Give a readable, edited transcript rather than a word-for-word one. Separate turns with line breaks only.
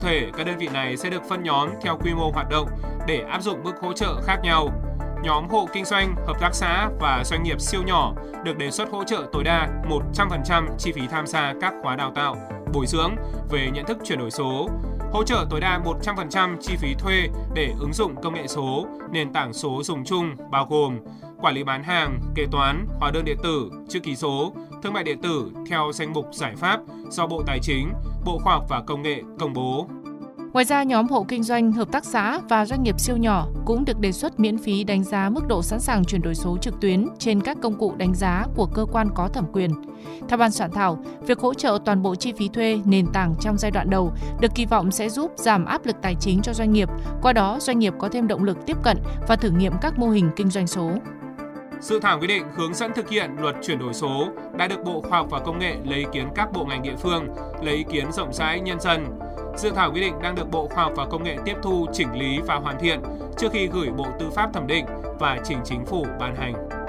thể, các đơn vị này sẽ được phân nhóm theo quy mô hoạt động để áp dụng mức hỗ trợ khác nhau. Nhóm hộ kinh doanh, hợp tác xã và doanh nghiệp siêu nhỏ được đề xuất hỗ trợ tối đa 100% chi phí tham gia các khóa đào tạo, bồi dưỡng về nhận thức chuyển đổi số, hỗ trợ tối đa 100% chi phí thuê để ứng dụng công nghệ số, nền tảng số dùng chung bao gồm quản lý bán hàng, kế toán, hóa đơn điện tử, chữ ký số, thương mại điện tử theo danh mục giải pháp do Bộ Tài chính, Bộ Khoa học và Công nghệ công bố.
Ngoài ra, nhóm hộ kinh doanh, hợp tác xã và doanh nghiệp siêu nhỏ cũng được đề xuất miễn phí đánh giá mức độ sẵn sàng chuyển đổi số trực tuyến trên các công cụ đánh giá của cơ quan có thẩm quyền. Theo ban soạn thảo, việc hỗ trợ toàn bộ chi phí thuê nền tảng trong giai đoạn đầu được kỳ vọng sẽ giúp giảm áp lực tài chính cho doanh nghiệp, qua đó doanh nghiệp có thêm động lực tiếp cận và thử nghiệm các mô hình kinh doanh số.
Dự thảo quy định hướng dẫn thực hiện luật chuyển đổi số đã được Bộ Khoa học và Công nghệ lấy ý kiến các bộ ngành địa phương, lấy ý kiến rộng rãi nhân dân. Dự thảo quy định đang được Bộ Khoa học và Công nghệ tiếp thu, chỉnh lý và hoàn thiện trước khi gửi Bộ Tư pháp thẩm định và trình Chính phủ ban hành.